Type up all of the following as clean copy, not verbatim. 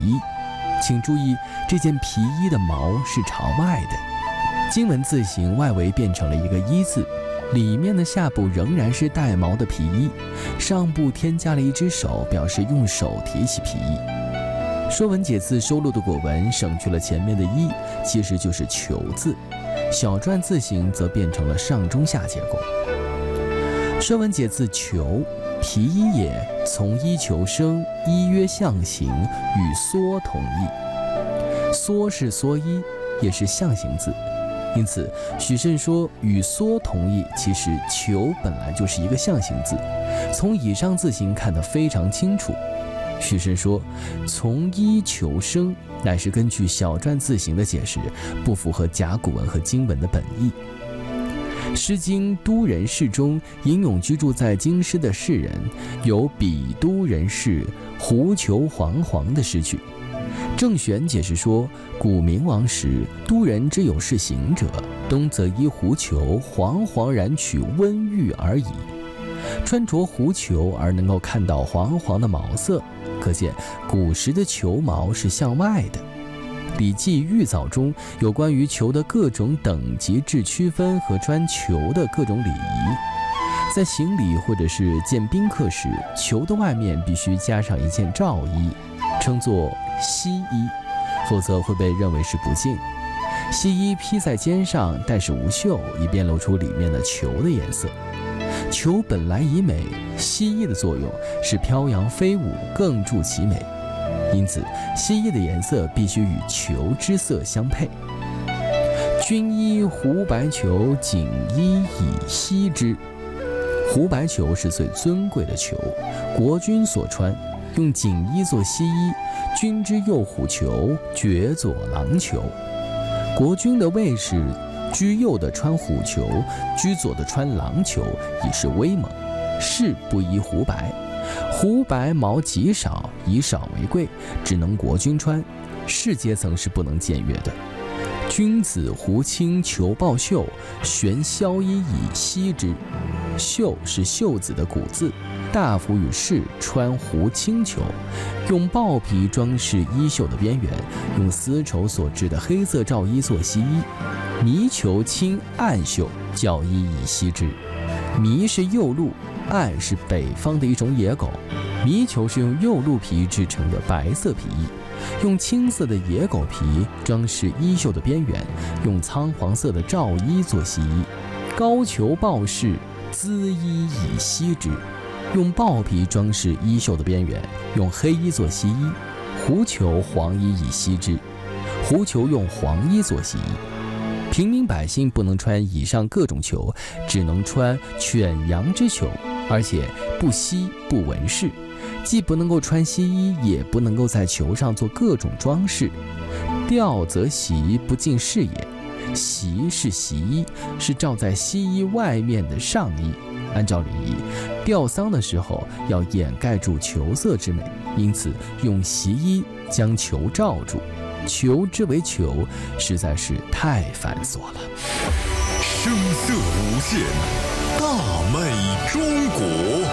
衣。请注意，这件皮衣的毛是朝外的。经文字形外围变成了一个一字，里面的下部仍然是带毛的皮衣，上部添加了一只手，表示用手提起皮衣。说文解字收录的果文省去了前面的一，其实就是求字。小篆字形则变成了上中下结构。说文解字求，皮衣也，从衣求生，衣曰象形，与蓑同义。蓑是蓑衣，也是象形字，因此许慎说与蓑同义，其实求本来就是一个象形字，从以上字形看得非常清楚。许慎说从衣求生，乃是根据小篆字形的解释，不符合甲骨文和经文的本意。诗经都人氏中吟咏居住在京师的士人，有比都人氏狐裘惶惶的诗句。郑玄解释说，古明王时，都人之有事行者，冬则衣狐裘，惶惶然取温玉而已。穿着狐裘而能够看到黄黄的毛色，可见古时的裘毛是向外的。《礼记·玉藻》中有关于裘的各种等级制区分和穿裘的各种礼仪。在行礼或者是见宾客时，裘的外面必须加上一件罩衣，称作西衣，否则会被认为是不敬。西衣披在肩上，但是无袖，以便露出里面的裘的颜色。裘本来以美，西衣的作用是飘扬飞舞，更助其美。因此，西衣的颜色必须与裘之色相配。君衣狐白裘，锦衣以西之。狐白裘是最尊贵的裘，国君所穿，用锦衣做西衣。君之右虎裘，爵左狼裘。国君的卫士居右的穿虎裘，居左的穿狼裘，以示威猛。士不衣狐白。狐白毛极少，以少为贵，只能国君穿，士阶层是不能僭越的。君子狐青裘抱袖，悬绡衣以西之。袖是袖子的古字，大夫与士穿狐青裘，用豹皮装饰衣袖的边缘，用丝绸所制的黑色罩衣做西衣。迷裘青暗袖，较衣以西之。迷是幼鹿，暗是北方的一种野狗。迷裘是用幼鹿皮制成的白色皮衣，用青色的野狗皮装饰衣袖的边缘，用苍黄色的罩衣做西衣。高裘豹饰，缁衣以西之，用豹皮装饰衣袖的边缘，用黑衣做西衣。狐裘黄衣以西之，狐裘用黄衣做西衣。平民百姓不能穿以上各种裘，只能穿犬羊之裘，而且不西不纹饰，既不能够穿西衣，也不能够在裘上做各种装饰。吊则席，不尽视也。席是席衣，是罩在西衣外面的上衣。按照礼仪，吊丧的时候要掩盖住裘色之美，因此用席衣将裘罩住。裘之为裘，实在是太繁琐了。 声色无限，大美中国。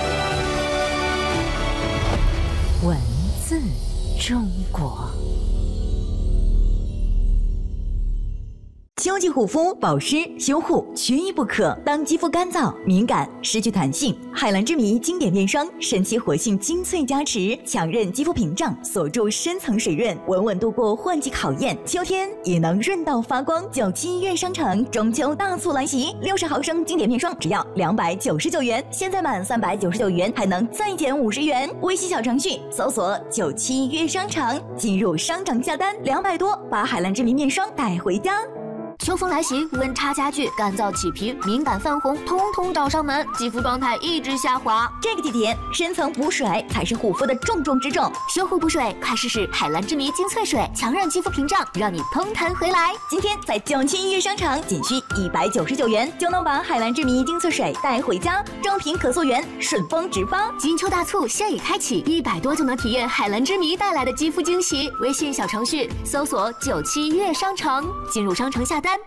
文字中国。 秋季护肤保湿修护缺一不可。当肌肤干燥、敏感、失去弹性，海蓝之谜经典面霜神奇活性精粹加持，强韧肌肤屏障，锁住深层水润，稳稳度过换季考验。秋天也能润到发光。97月商城中秋大促来袭，60毫升经典面霜只要299元，现在满399元还能再减50元。微信小程序搜索97月商城，进入商城下单200多，把海蓝之谜面霜带回家。 秋风来袭，温差加剧，干燥起皮、敏感泛红，通通找上门，肌肤状态一直下滑。 这个季节，深层补水才是护肤的重中之重。 修护补水，快试试海蓝之谜精粹水，强韧肌肤屏障，让你嘭弹回来。 今天在97月商场，仅需199元就能把海蓝之谜精粹水带回家，正品可溯源，顺丰直发。 金秋大促现已开启，100多就能体验海蓝之谜带来的肌肤惊喜。微信小程序搜索97月商城，进入商城下单